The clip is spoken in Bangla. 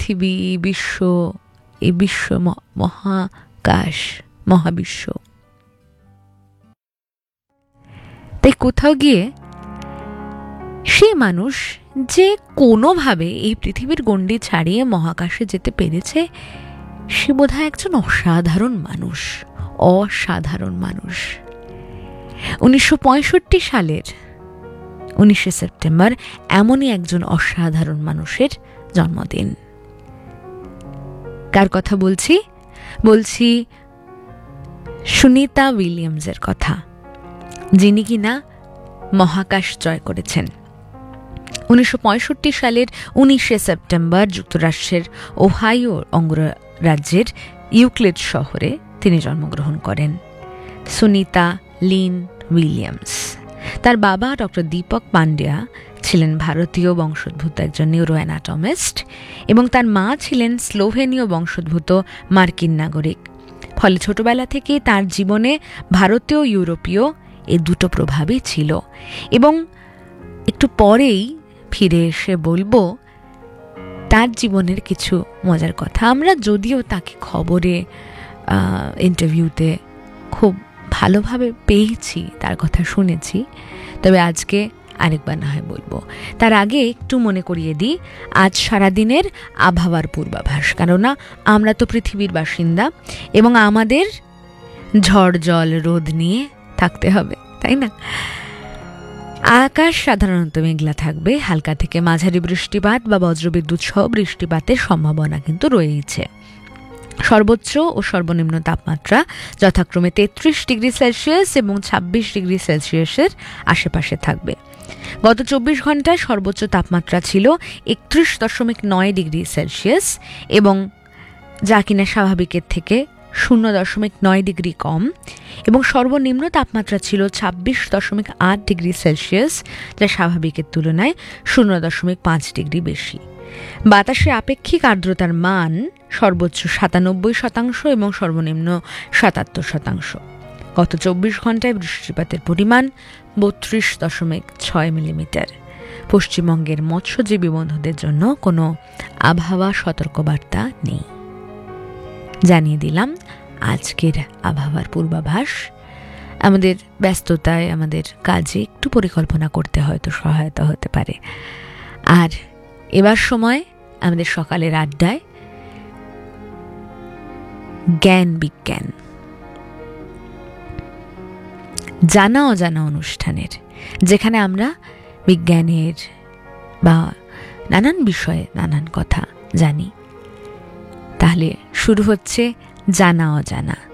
পৃথিবী, বিশ্ব, এই বিশ্ব, মহাকাশ, মহাবিশ্ব। তাই কোথাও গিয়ে সেই মানুষ যে কোনোভাবে এই পৃথিবীর গণ্ডি ছাড়িয়ে মহাকাশে যেতে পেরেছে, সে বোধহয় একজন অসাধারণ মানুষ, অসাধারণ মানুষ। 1965 সালের 19শে সেপ্টেম্বর এমনই একজন অসাধারণ মানুষের জন্মদিন। কার কথা বলছি? বলছি সুনিতা উইলিয়ামসের কথা, যিনি কিনা মহাকাশ জয় করেছেন। 1965 সালের 19শে সেপ্টেম্বর যুক্তরাষ্ট্রের ওহাইও অঙ্গরাজ্যের ইউক্লিড শহরে তিনি জন্মগ্রহণ করেন। Sunita Lin Williams. তার বাবা ডক্টর দীপক পান্ডিয়া ছিলেন ভারতীয় বংশোদ্ভূত একজন নিউরো অ্যানাটমিস্ট এবং তার মা ছিলেন স্লোভেনীয় বংশোদ্ভূত মার্কিন নাগরিক। ফলে ছোটবেলা থেকে তার জীবনে ভারতীয় ইউরোপীয় এই দুটো প্রভাবই ছিল। এবং একটু পরেই ফিরে এসে বলবো তার জীবনের কিছু মজার কথা। আমরা যদিও তাকে খবরে, ইন্টারভিউতে খুব ভালোভাবে পেয়েছি, তার কথা শুনেছি, তবে আজকে আরেকবার না হয় বলবো। তার আগে একটু মনে করিয়ে দিই আজ সারাদিনের আবহাওয়ার পূর্বাভাস, কেননা আমরা তো পৃথিবীর বাসিন্দা এবং আমাদের ঝড় জল রোদ নিয়ে থাকতে হবে, তাই না? আকাশ সাধারণত মেঘলা থাকবে, হালকা থেকে মাঝারি বৃষ্টিপাত বা বজ্রবিদ্যুৎ সহ বৃষ্টিপাতের সম্ভাবনা কিন্তু রয়েছে। সর্বোচ্চ ও সর্বনিম্ন তাপমাত্রা যথাক্রমে 33 ডিগ্রি সেলসিয়াস এবং 26 ডিগ্রি সেলসিয়াসের আশেপাশে থাকবে। গত 24 ঘন্টায় সর্বোচ্চ তাপমাত্রা ছিল 31.9 ডিগ্রি সেলসিয়াস এবং যা কিনা স্বাভাবিকের থেকে 0.9 ডিগ্রি কম, এবং সর্বনিম্ন তাপমাত্রা ছিল 26.8 ডিগ্রি সেলসিয়াস, যা স্বাভাবিকের তুলনায় 0.5 ডিগ্রি বেশি। বাতাসে আপেক্ষিক আর্দ্রতার মান সর্বোচ্চ 97% এবং সর্বনিম্ন 77%। গত 24 ঘন্টায় বৃষ্টিপাতের পরিমাণ 32.6 মিলিমিটার। পশ্চিমবঙ্গের মৎস্যজীবী বন্ধুদের জন্য কোনো আবহাওয়া সতর্কবার্তা নেই। জানিয়ে দিলাম আজকের আবহাওয়ার পূর্বাভাস। আমাদের ব্যস্ততায়, আমাদের কাজে একটু পরিকল্পনা করতে হয়তো সহায়তা হতে পারে। আর এবার সময় আমাদের সকালের আড্ডায় জ্ঞান বিজ্ঞান, জানা অজানা অনুষ্ঠানের, যেখানে আমরা বিজ্ঞানের বা নানান বিষয়ে নানান কথা জানি। তাহলে শুরু হচ্ছে জানা অজানা।